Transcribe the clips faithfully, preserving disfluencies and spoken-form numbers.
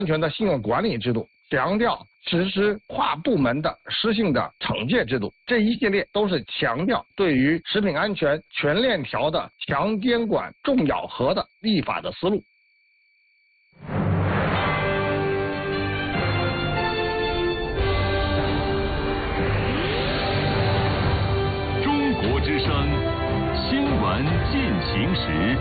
安全的信用管理制度，强调实施跨部门的施性的惩戒制度，这一系列都是强调对于食品安全全链条的强监管、重咬合的立法的思路。 中国之声，新闻进行时。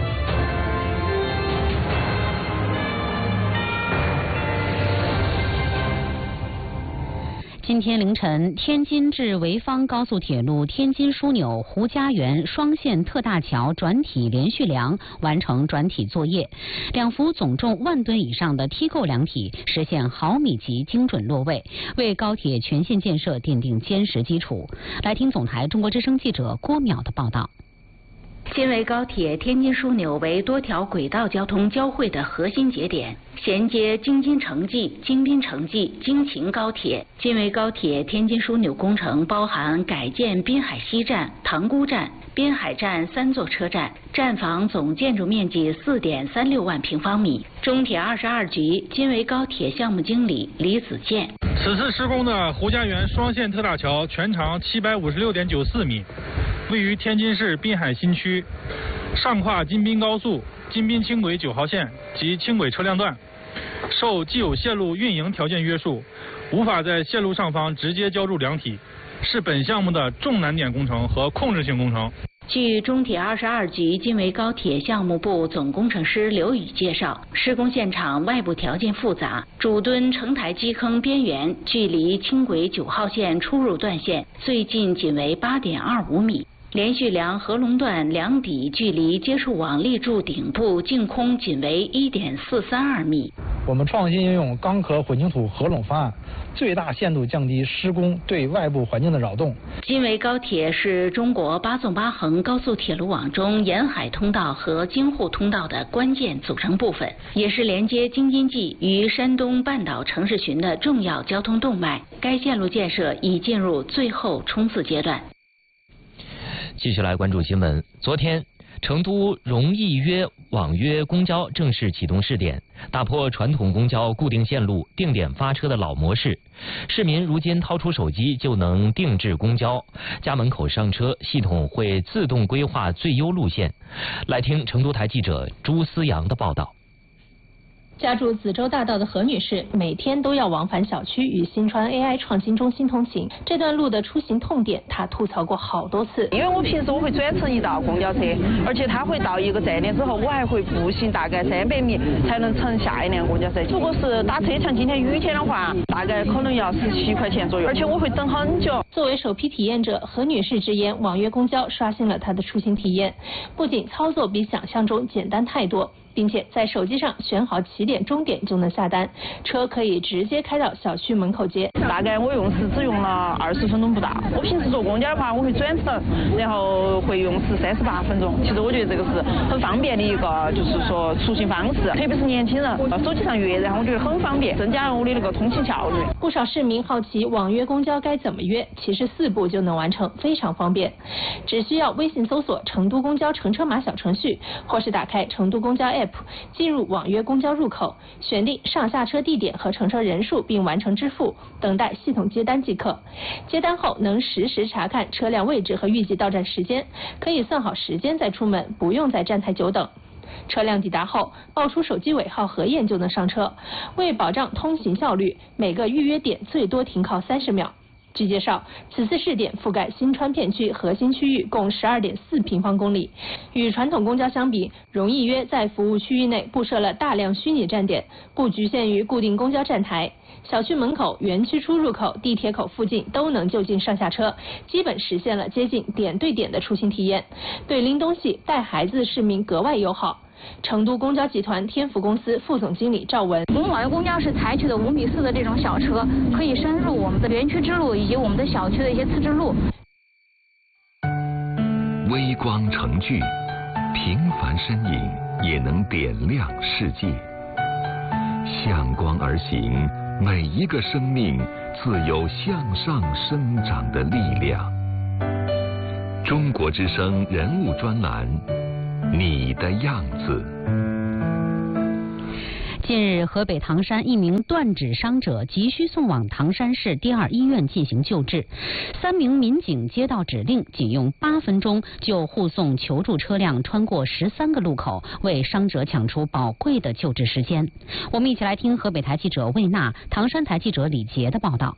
今天凌晨，天津至潍坊高速铁路天津枢纽胡家园双线特大桥转体连续梁完成转体作业，两幅总重万吨以上的梯构梁体实现毫米级精准落位，为高铁全线建设奠定坚实基础。来听总台中国之声记者郭淼的报道。 津潍高铁天津枢纽为多条轨道交通交汇的核心节点，衔接京津城际、京滨城际、京秦高铁。津潍高铁天津枢纽工程包含改建滨海西站、塘沽站、滨海站三座车站，站房总建筑面积四点三六万平方米。中铁二十二局津潍高铁项目经理李子健。 此次施工的胡家园双线特大桥全长七百五十六点九四米。位于天津市滨海新区，上跨京滨高速、京滨轻轨九号线及轻轨车辆段，受既有线路运营条件约束，无法在线路上方直接浇筑梁体，是本项目的重难点工程和控制性工程。 据中铁二十二局津潍高铁项目部总工程师刘宇介绍，施工现场外部条件复杂，主墩承台基坑边缘距离轻轨九号线出入段线最近仅为八点二五米。连续梁合龙段梁底距离接触网立柱顶部净空仅为 一点四三二米。 我们创新应用钢壳混凝土合拢方案，最大限度降低施工对外部环境的扰动。 津潍高铁是中国八纵八横高速铁路网中沿海通道和京沪通道的关键组成部分，也是连接京津冀与山东半岛城市群的重要交通动脉。该线路建设已进入最后冲刺阶段。 继续来关注新闻。昨天，成都容易约网约公交正式启动试点，打破传统公交固定线路、定点发车的老模式。市民如今掏出手机就能定制公交，家门口上车，系统会自动规划最优路线。来听成都台记者朱思阳的报道。 家住子洲大道的何女士每天都要往返小区与新川 A I 创新中心通勤，这段路的出行痛点她吐槽过好多次。 因为我平时我会转乘一道公交车，而且它会到一个站点之后，我还会步行大概三百米才能乘下一辆公交车。如果是打车，像今天雨天的话，大概可能要十七块钱左右，而且我会等很久。 作为首批体验者，何女士直言网约公交刷新了她的出行体验，不仅操作比想象中简单太多，并且在手机上选好起点终点就能下单，车可以直接开到小区门口接。 大概我用时只用了二十分钟不到。我平时坐公交的话，我会转乘，然后会用时三十八分钟。其实我觉得这个是很方便的一个，就是说出行方式，特别是年轻人，手机上约，然后我觉得很方便，增加了我的那个通勤效率。 不少市民好奇网约公交该怎么约，其实四步就能完成，非常方便。只需要微信搜索成都公交乘车码小程序，或是打开成都公交 A P P， 进入网约公交入口，选定上下车地点和乘车人数，并完成支付，等待系统接单即可。接单后能实时查看车辆位置和预计到站时间，可以算好时间再出门，不用在站台久等。车辆抵达后，报出手机尾号核验就能上车。为保障通行效率，每个预约点最多停靠三十秒。据介绍，此次试点覆盖新川片区核心区域共 十二点四平方公里。与传统公交相比，容易约在服务区域内布设了大量虚拟站点，不局限于固定公交站台。小区门口、园区出入口、地铁口附近都能就近上下车，基本实现了接近点对点的出行体验，对拎东西、带孩子市民格外友好。成都公交集团天福公司副总经理赵文， 我们网约公交是采取的五米四的这种小车，可以深入我们的园区支路以及我们的小区的一些次支路。 微光成炬，平凡身影也能点亮世界。向光而行，每一个生命自有向上生长的力量。中国之声人物专栏，你的样子。 近日，河北唐山一名断指伤者急需送往唐山市第二医院进行救治。三名民警接到指令，仅用八分钟就护送求助车辆穿过十三个路口，为伤者抢出宝贵的救治时间。我们一起来听河北台记者魏娜、唐山台记者李杰的报道。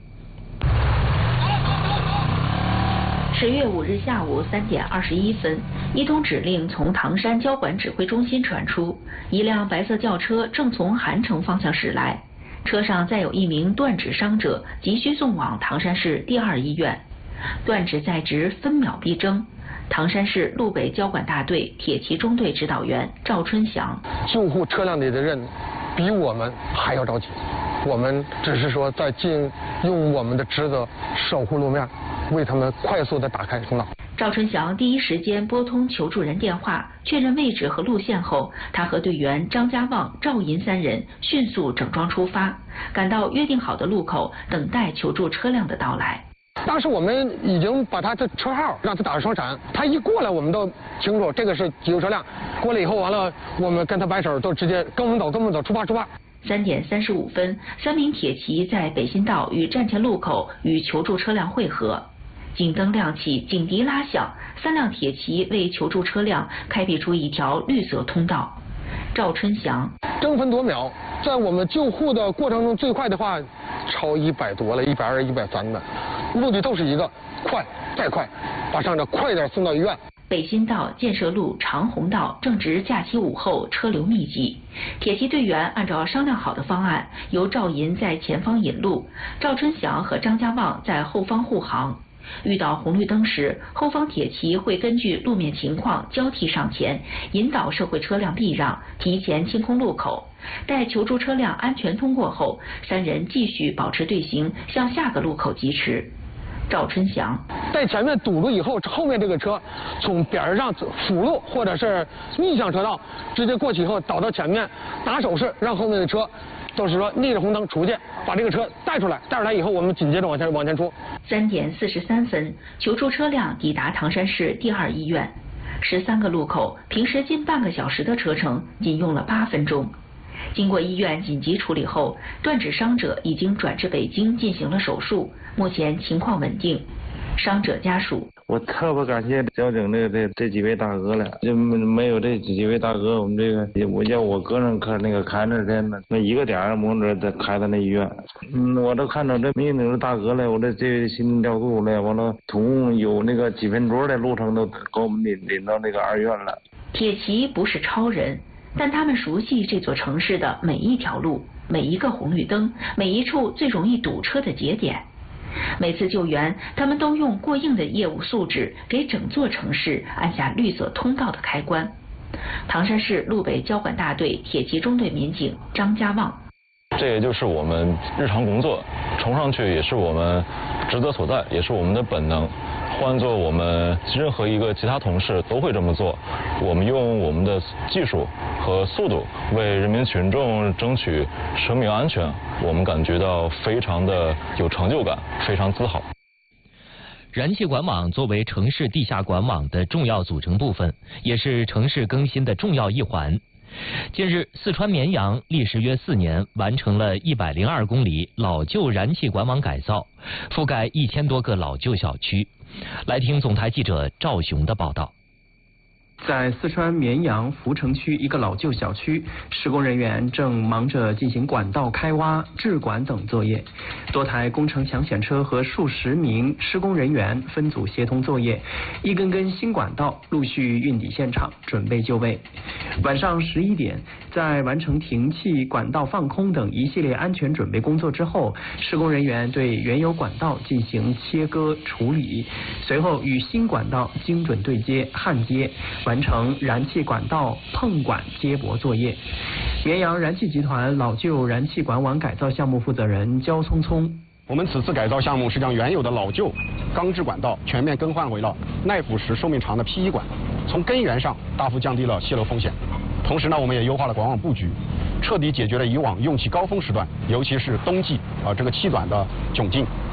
十月五日下午三点二十一分，一通指令从唐山交管指挥中心传出，一辆白色轿车正从韩城方向驶来，车上载有一名断指伤者，急需送往唐山市第二医院。断指在职，分秒必争。唐山市路北交管大队铁骑中队指导员赵春祥： 救护车辆里的人比我们还要着急，我们只是说在尽用我们的职责守护路面，为他们快速的打开通道。 赵春祥第一时间拨通求助人电话，确认位置和路线后，他和队员张家旺、赵银三人迅速整装出发，赶到约定好的路口，等待求助车辆的到来。 当时我们已经把他的车号让他打个双闪，他一过来我们都清楚这个是急救车辆。过来以后完了，我们跟他摆手，都直接跟我们走，跟我们走，出发出发。 三点三十五分，三名铁骑在北新道与站前路口与求助车辆汇合，警灯亮起，警笛拉响，三辆铁骑为求助车辆开辟出一条绿色通道。赵春祥： 争分夺秒，在我们救护的过程中，最快的话超一百多了，一百二、一百三的，目的都是一个快，再快，把伤者快点送到医院。 北新道、建设路、长虹道正值假期午后，车流密集。铁骑队员按照商量好的方案，由赵银在前方引路，赵春祥和张家旺在后方护航。遇到红绿灯时，后方铁骑会根据路面情况交替上前，引导社会车辆避让，提前清空路口。待求助车辆安全通过后，三人继续保持队形，向下个路口疾驰。赵春祥： 在前面堵住以后，后面这个车从边上辅路或者是逆向车道直接过去以后，倒到前面，打手势让后面的车都是说逆着红灯出去，把这个车带出来，带出来以后我们紧接着往前往前出。 三点四十三分，求助车辆抵达唐山市第二医院。十三个路口，平时近半个小时的车程，仅用了八分钟。经过医院紧急处理后，断指伤者已经转至北京进行了手术，目前情况稳定。伤者家属： 我特别感谢交警的这这几位大哥了，就没有这几位大哥，我们这个我叫我个人看那个看着天呢，那一个点儿蒙着在开到那医院，嗯，我都看到这民警的大哥了，我这这心跳度了，完了总有那个几分钟的路程都给我们领领到那个二院了。 铁骑不是超人，但他们熟悉这座城市的每一条路、每一个红绿灯、每一处最容易堵车的节点。每次救援，他们都用过硬的业务素质给整座城市按下绿色通道的开关。唐山市路北交管大队铁骑中队民警张家旺： 这也就是我们日常工作，冲上去也是我们职责所在，也是我们的本能。换做我们任何一个其他同事都会这么做。我们用我们的技术和速度为人民群众争取生命安全，我们感觉到非常的有成就感，非常自豪。 燃气管网作为城市地下管网的重要组成部分，也是城市更新的重要一环。近日，四川绵阳历时约四年，完成了一百零二公里老旧燃气管网改造，覆盖一千多个老旧小区。来听总台记者赵雄的报道。 在四川绵阳福城区一个老旧小区，施工人员正忙着进行管道开挖、治管等作业。多台工程抢险车和数十名施工人员分组协同作业，一根根新管道陆续运抵现场，准备就位。晚上十一点，在完成停气、管道放空等一系列安全准备工作之后，施工人员对原有管道进行切割处理，随后与新管道精准对接、焊接，完成燃气管道碰管接驳作业。绵阳燃气集团老旧燃气管网改造项目负责人焦聪聪： 我们此次改造项目是将原有的老旧钢制管道全面更换为了耐腐蚀、寿命长的 P 一 管，从根源上大幅降低了泄漏风险。同时呢，我们也优化了管网布局，彻底解决了以往用气高峰时段，尤其是冬季啊、呃、这个气短的窘境。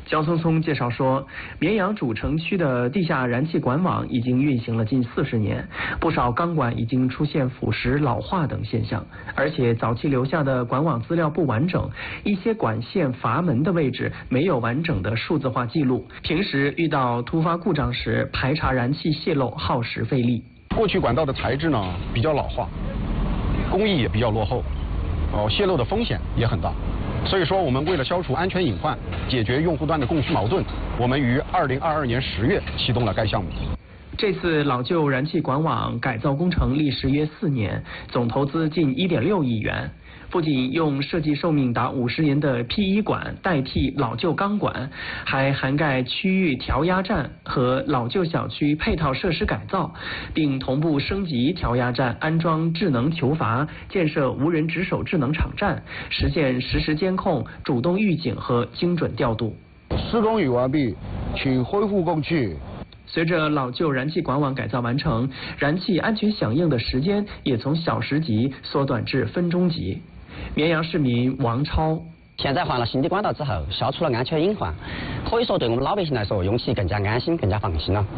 焦聪聪介绍说，绵阳主城区的地下燃气管网已经运行了近四十年，不少钢管已经出现腐蚀、老化等现象，而且早期留下的管网资料不完整，一些管线阀门的位置没有完整的数字化记录，平时遇到突发故障时排查燃气泄漏耗时费力。 过去管道的材质呢比较老化，工艺也比较落后，哦，泄漏的风险也很大。所以说，我们为了消除安全隐患，解决用户端的供需矛盾，我们于二零二二年十月启动了该项目。 这次老旧燃气管网改造工程历时约四年，总投资近一点六亿元。不仅用设计寿命达五十年的 P 一 管代替老旧钢管，还涵盖区域调压站和老旧小区配套设施改造，并同步升级调压站，安装智能球阀，建设无人值守智能场站，实现实时监控、主动预警和精准调度。 施工已完毕，请恢复供气。 随着老旧燃气管网改造完成，燃气安全响应的时间也从小时级缩短至分钟级。绵阳市民王超， 现在换了新的管道之后，消除了安全隐患，可以说对我们老百姓来说，用起更加安心、更加放心了。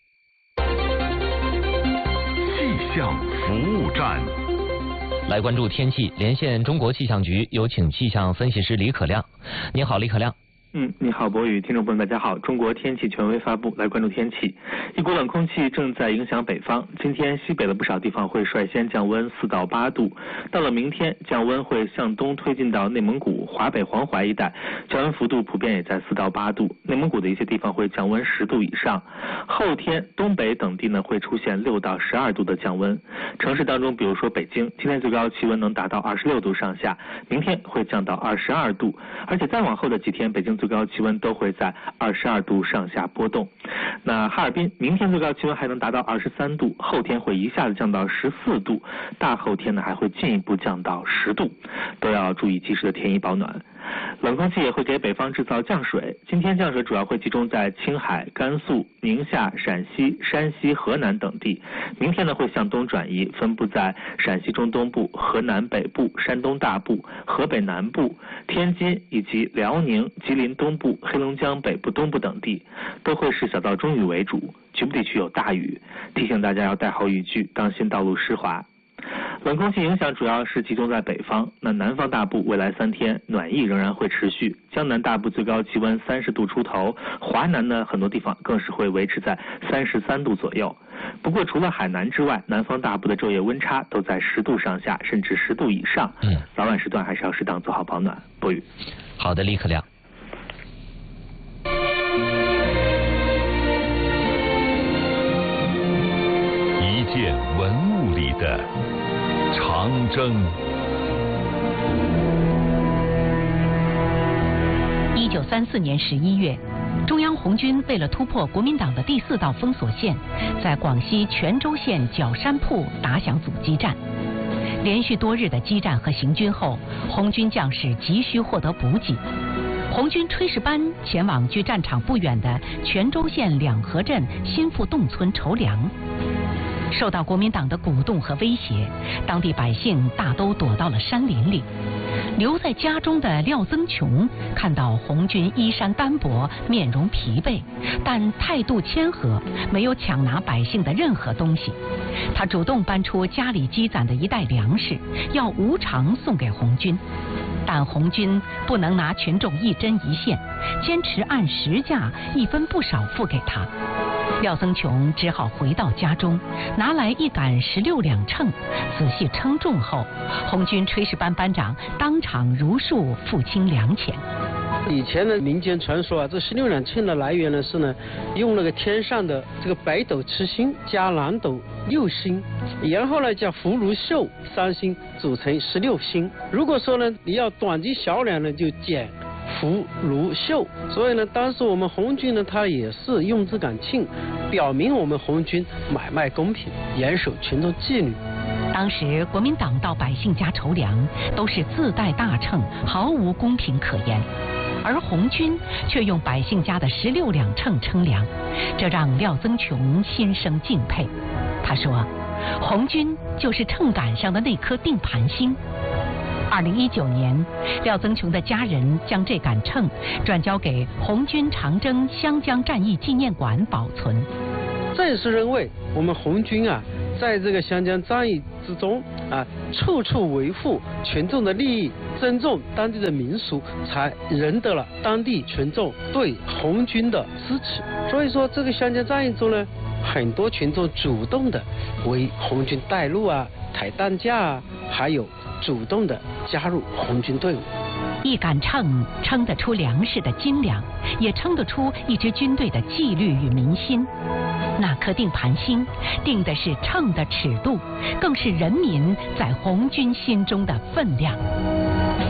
气象服务站， 来关注天气，连线中国气象局，有请气象分析师李可亮。你好，李可亮。 嗯，你好，博宇，听众朋友们，大家好。中国天气权威发布，来关注天气。一股冷空气正在影响北方，今天西北的不少地方会率先降温四到八度，到了明天降温会向东推进到内蒙古、华北、黄淮一带，降温幅度普遍也在四到八度。内蒙古的一些地方会降温十度以上。后天东北等地呢会出现六到十二度的降温。城市当中，比如说北京，今天最高气温能达到二十六度上下，明天会降到二十二度，而且再往后的几天，北京最高气温都会在二十二度上下波动。那哈尔滨明天最高气温还能达到二十三度，后天会一下子降到十四度，大后天呢还会进一步降到十度，都要注意及时的添衣保暖。冷空气也会给北方制造降水，今天降水主要会集中在青海、甘肃、宁夏、陕西、山西、河南等地，明天呢会向东转移，分布在陕西中东部、河南北部、山东大部、河北南部、天津以及辽宁、吉林东部、黑龙江北部、东部等地，都会是小到中雨为主，局部地区有大雨，提醒大家要带好雨具，当心道路湿滑。冷空气影响主要是集中在北方，那南方大部未来三天暖意仍然会持续，江南大部最高气温三十度出头，华南呢很多地方更是会维持在三十三度左右。不过除了海南之外，南方大部的昼夜温差都在十度上下，甚至十度以上。嗯，早晚时段还是要适当做好保暖。播雨。 好的，李可亮。 一件文物里的长征。 一九三四年十一月，中央红军为了突破国民党的第四道封锁线，在广西全州县角山铺打响阻击战。连续多日的激战和行军后，红军将士急需获得补给。红军炊事班前往距战场不远的全州县两河镇新富洞村筹粮。受到国民党的鼓动和威胁，当地百姓大都躲到了山林里。留在家中的廖增琼看到红军衣衫单薄，面容疲惫，但态度谦和，没有抢拿百姓的任何东西。他主动搬出家里积攒的一袋粮食，要无偿送给红军。但红军不能拿群众一针一线，坚持按实价一分不少付给他。廖增琼只好回到家中，拿来一杆十六两秤，仔细称重后，红军炊事班班长当场如数付清粮钱。 以前的民间传说啊，这十六两秤的来源呢是呢，用那个天上的这个北斗七星加南斗六星，然后呢加福禄寿三星组成十六星。如果说呢你要短击小两呢，就减福禄寿。所以呢，当时我们红军呢，他也是用这杆秤，表明我们红军买卖公平，严守群众纪律。 当时国民党到百姓家筹粮，都是自带大秤，毫无公平可言。而红军却用百姓家的十六两秤称粮，这让廖增琼心生敬佩。他说，红军就是秤杆上的那颗定盘星。 二零一九年，廖增琼的家人将这杆秤转交给红军长征湘江战役纪念馆保存。 正是认为我们红军啊，在这个湘江战役之中啊，处处维护群众的利益，尊重当地的民俗，才赢得了当地群众对红军的支持。所以说，这个湘江战役中呢，很多群众主动的为红军带路啊、抬担架啊，还有主动的加入红军队伍。 一杆秤称得出粮食的斤两，也称得出一支军队的纪律与民心。那颗定盘星，定的是秤的尺度，更是人民在红军心中的分量。